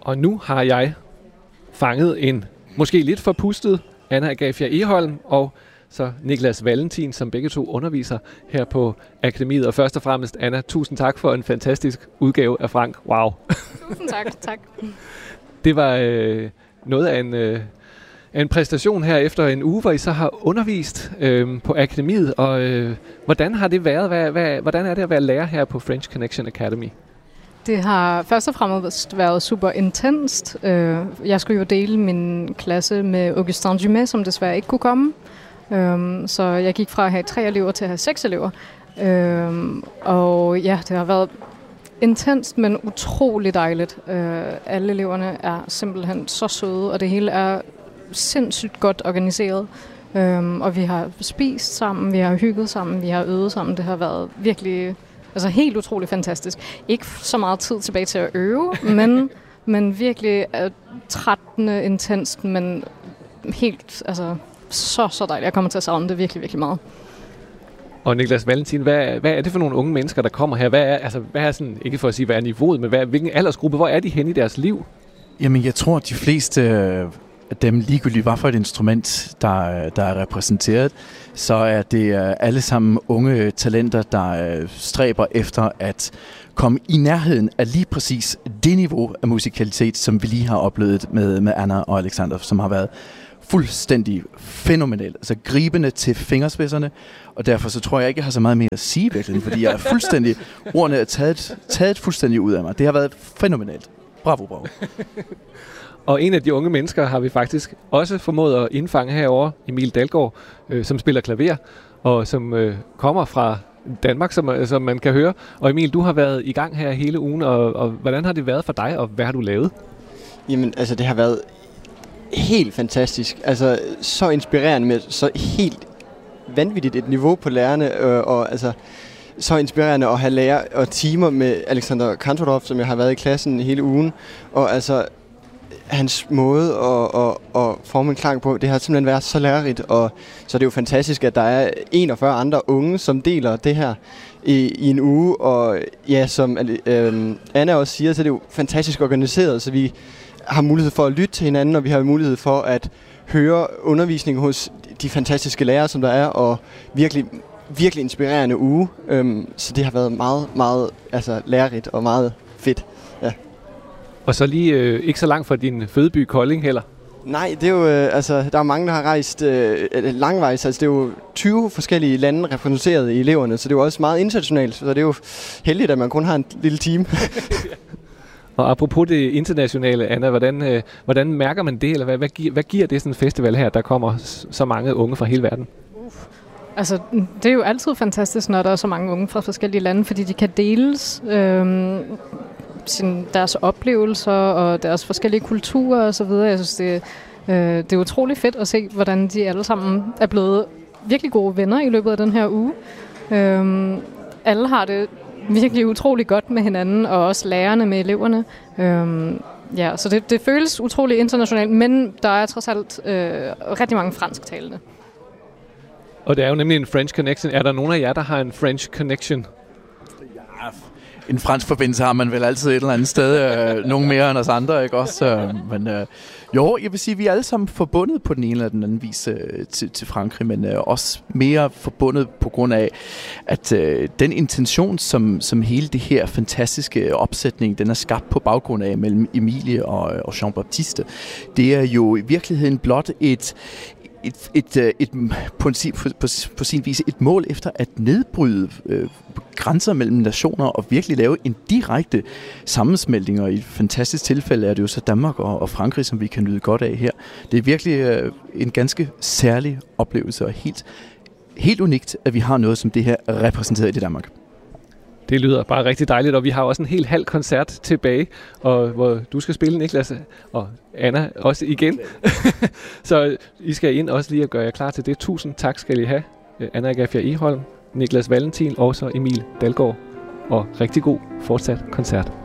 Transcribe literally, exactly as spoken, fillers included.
Og nu har jeg fanget en måske lidt forpustet Anna Agafia Egholm og så Niklas Valentin, som begge to underviser her på Akademiet. Og først og fremmest, Anna, tusind tak for en fantastisk udgave af Frank. Wow. Tusind tak, tak. Det var øh, noget af en, øh, en præstation her efter en uge, hvor I så har undervist øh, på Akademiet. Og øh, hvordan har det været? Hvad, hvad, hvordan er det at være lærer her på French Connection Academy? Det har først og fremmest været super intenst. Jeg skulle jo dele min klasse med Augustin Dumais, som desværre ikke kunne komme. Så jeg gik fra at have tre elever til at have seks elever. Og ja, det har været intenst, men utrolig dejligt. Alle eleverne er simpelthen så søde, og det hele er sindssygt godt organiseret. Og vi har spist sammen, vi har hygget sammen, vi har øvet sammen. Det har været virkelig... Altså helt utroligt fantastisk. Ikke så meget tid tilbage til at øve, men, men virkelig uh, trættende, intenst, men helt, altså så, så dejligt. Jeg kommer til at savne det virkelig, virkelig meget. Og Niklas Valentin, hvad, hvad er det for nogle unge mennesker, der kommer her? Hvad er, altså, hvad er sådan, ikke for at sige, hvad er niveauet, men hvad, hvilken aldersgruppe, hvor er de henne i deres liv? Jamen, jeg tror, at de fleste af dem, ligegyldigt hvad for et instrument, der, der er repræsenteret, så er det alle sammen unge talenter, der stræber efter at komme i nærheden af lige præcis det niveau af musikalitet, som vi lige har oplevet med, med Anna og Alexander, som har været fuldstændig fænomenalt, altså gribende til fingerspidserne, og derfor så tror jeg ikke, jeg har så meget mere at sige virkelig, fordi jeg er fuldstændig, ordene er taget, taget fuldstændig ud af mig. Det har været fænomenalt. Bravo, bravo. Og en af de unge mennesker har vi faktisk også formået at indfange herover, Emil Dalgaard, øh, som spiller klaver, og som øh, kommer fra Danmark, som, som man kan høre. Og Emil, du har været i gang her hele ugen, og, og hvordan har det været for dig, og hvad har du lavet? Jamen, altså det har været helt fantastisk. Altså så inspirerende med så helt vanvittigt et niveau på lærerne, øh, og altså så inspirerende at have lærer og timer med Alexander Kantorov, som jeg har været i klassen hele ugen, og altså hans måde at, at, at forme en klang på, det har simpelthen været så lærerigt, og så er det jo fantastisk, at der er enogfyrre andre unge, som deler det her i, i en uge, og ja, som øh, Anna også siger, så er det jo fantastisk organiseret, så vi har mulighed for at lytte til hinanden, og vi har mulighed for at høre undervisning hos de fantastiske lærere, som der er, og virkelig, virkelig inspirerende uge, øhm, så det har været meget, meget altså, lærerigt og meget fedt. Ja. Og så lige øh, ikke så langt fra din fødeby Kolding heller. Nej, det er jo, øh, altså, der er mange, der har rejst øh, langvejs. Altså, det er jo tyve forskellige lande repræsenteret i eleverne, så det er jo også meget internationalt. Så det er jo heldigt, at man kun har en lille team. Og apropos det internationale, Anna, hvordan, øh, hvordan mærker man det, eller hvad, hvad, giver, hvad giver det sådan en festival her, der kommer så mange unge fra hele verden? Uf. Altså, det er jo altid fantastisk, når der er så mange unge fra forskellige lande, fordi de kan deles øh, sin, deres oplevelser og deres forskellige kulturer og så videre. Jeg synes, det, øh, det er utrolig fedt at se, hvordan de alle sammen er blevet virkelig gode venner i løbet af den her uge. Øh, alle har det virkelig utrolig godt med hinanden, og også lærerne med eleverne. Øhm, ja, så det, det føles utrolig internationalt, men der er trods alt øh, rigtig mange fransktalende. Og det er jo nemlig en French Connection. Er der nogen af jer, der har en French Connection? Ja, en fransk forbindelse har man vel altid et eller andet sted. Øh, nogen mere end os andre, ikke også? Øh, men øh, jo, jeg vil sige, at vi er alle sammen forbundet på den ene eller den anden vis øh, til, til Frankrig, men øh, også mere forbundet på grund af, at øh, den intention, som, som hele det her fantastiske opsætning, den er skabt på baggrund af mellem Emilie og, og Jean-Baptiste, det er jo i virkeligheden blot et Et, et, et, et, på, en, på, på, på sin vis et mål efter at nedbryde øh, grænser mellem nationer og virkelig lave en direkte sammensmeltning, og i et fantastisk tilfælde er det jo så Danmark og, og Frankrig, som vi kan nyde godt af her. Det er virkelig øh, en ganske særlig oplevelse, og helt, helt unikt, at vi har noget som det her repræsenteret i Danmark. Det lyder bare rigtig dejligt, og vi har også en helt halv koncert tilbage, og hvor du skal spille, Niklas, og Anna også igen. Så I skal ind også lige og gøre jer klar til det. Tusind tak skal I have, Anna Agafia Egholm, Niklas Valentin og så Emil Dalgaard, og rigtig god fortsat koncert.